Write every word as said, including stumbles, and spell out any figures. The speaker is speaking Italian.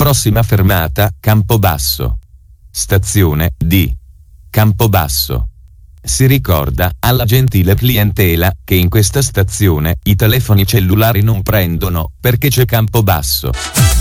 Prossima fermata, Campobasso. Stazione D. Campobasso. Si ricorda alla gentile clientela che in questa stazione i telefoni cellulari non prendono perché c'è Campobasso.